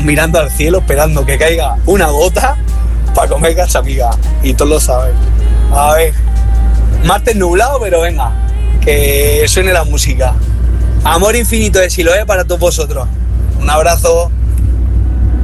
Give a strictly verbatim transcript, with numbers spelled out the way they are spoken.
mirando al cielo esperando que caiga una gota para comer casamiga. Y todos lo saben. A ver, martes nublado, pero venga, que suene la música. Amor infinito de Siloé para todos vosotros. Un abrazo.